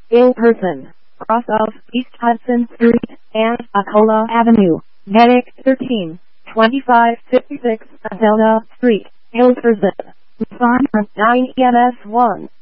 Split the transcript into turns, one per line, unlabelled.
in person, cross of East Hudson Street and Akola Avenue, Medic 13, 2556 Zelda Street, in person. Respond from 9 EMS 1.